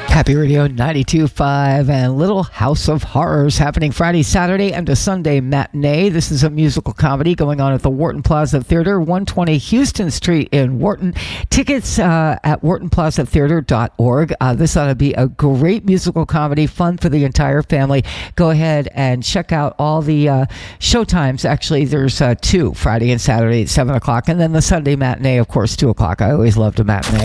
Happy Radio 92.5 and Little House of Horrors happening Friday, Saturday, and a Sunday matinee. This is a musical comedy going on at the Wharton Plaza Theater, 120 Houston Street in Wharton. Tickets at whartonplazatheater.org. This ought to be a great musical comedy, fun for the entire family. Go ahead and check out all the show times. Actually, there's two, Friday and Saturday at 7 o'clock, and then the Sunday matinee, of course, 2 o'clock. I always loved a matinee.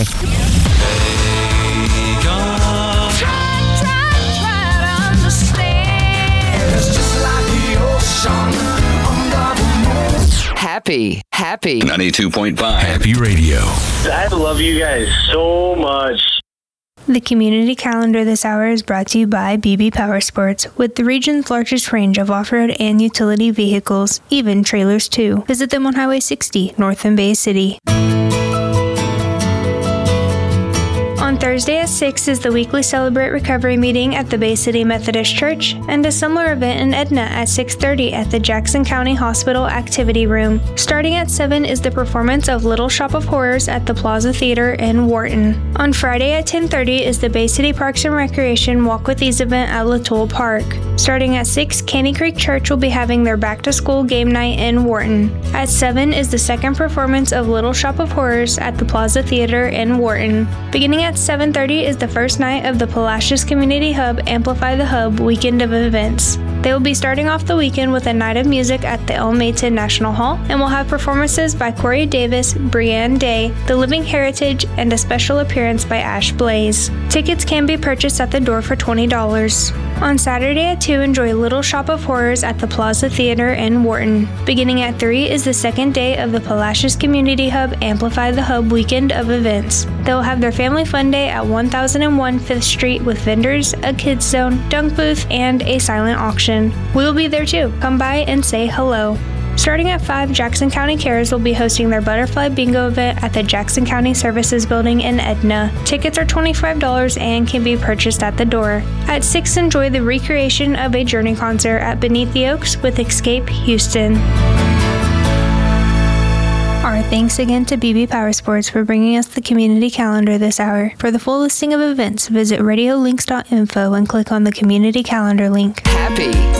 Happy 92.5 Happy Radio. I love you guys so much. The community calendar this hour is brought to you by BB Power Sports, with the region's largest range of off-road and utility vehicles, even trailers too. Visit them on Highway 60, north in Bay City. On Thursday at 6 is the weekly Celebrate Recovery meeting at the Bay City Methodist Church, and a similar event in Edna at 6:30 at the Jackson County Hospital Activity Room. Starting at 7 is the performance of Little Shop of Horrors at the Plaza Theater in Wharton. On Friday at 10:30 is the Bay City Parks and Recreation Walk with Ease event at Latoul Park. Starting at 6, Caney Creek Church will be having their back-to-school game night in Wharton. At 7 is the second performance of Little Shop of Horrors at the Plaza Theater in Wharton. Beginning at 7:30 is the first night of the Palacios Community Hub Amplify the Hub weekend of events. They will be starting off the weekend with a night of music at the El Maitan National Hall, and will have performances by Corey Davis, Brianne Day, The Living Heritage, and a special appearance by Ash Blaze. Tickets can be purchased at the door for $20. On Saturday at 2, enjoy Little Shop of Horrors at the Plaza Theater in Wharton. Beginning at 3 is the second day of the Palacios Community Hub Amplify the Hub weekend of events. They will have their family fun day at 1001 5th Street with vendors, a kids zone, dunk booth, and a silent auction. We will be there too. Come by and say hello. Starting at 5, Jackson County Cares will be hosting their Butterfly Bingo event at the Jackson County Services Building in Edna. Tickets are $25 and can be purchased at the door. At 6, enjoy the recreation of a Journey concert at Beneath the Oaks with Escape Houston. Our thanks again to BB Power Sports for bringing us the community calendar this hour. For the full listing of events, visit radiolinks.info and click on the community calendar link. Happy